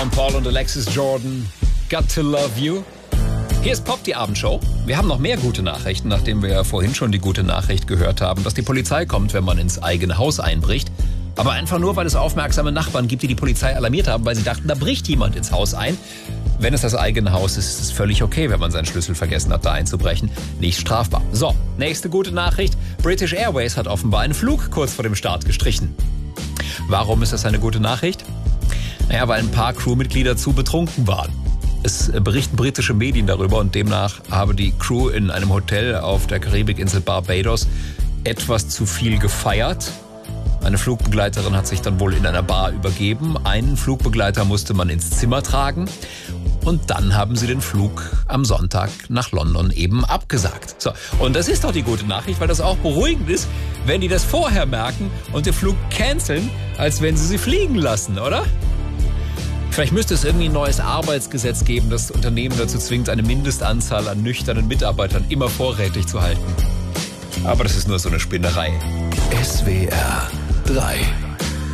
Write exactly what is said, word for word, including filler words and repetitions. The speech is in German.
Paul und Alexis Jordan, Got to Love You. Hier ist Pop, die Abendshow. Wir haben noch mehr gute Nachrichten, nachdem wir ja vorhin schon die gute Nachricht gehört haben, dass die Polizei kommt, wenn man ins eigene Haus einbricht. Aber einfach nur, weil es aufmerksame Nachbarn gibt, die die Polizei alarmiert haben, weil sie dachten, da bricht jemand ins Haus ein. Wenn es das eigene Haus ist, ist es völlig okay, wenn man seinen Schlüssel vergessen hat, da einzubrechen. Nicht strafbar. So, nächste gute Nachricht. British Airways hat offenbar einen Flug kurz vor dem Start gestrichen. Warum ist das eine gute Nachricht? Naja, weil ein paar Crewmitglieder zu betrunken waren. Es berichten britische Medien darüber und demnach habe die Crew in einem Hotel auf der Karibikinsel Barbados etwas zu viel gefeiert. Eine Flugbegleiterin hat sich dann wohl in einer Bar übergeben. Einen Flugbegleiter musste man ins Zimmer tragen. Und dann haben sie den Flug am Sonntag nach London eben abgesagt. So, und das ist doch die gute Nachricht, weil das auch beruhigend ist, wenn die das vorher merken und den Flug canceln, als wenn sie sie fliegen lassen, oder? Vielleicht müsste es irgendwie ein neues Arbeitsgesetz geben, das Unternehmen dazu zwingt, eine Mindestanzahl an nüchternen Mitarbeitern immer vorrätig zu halten. Aber das ist nur so eine Spinnerei. S W R drei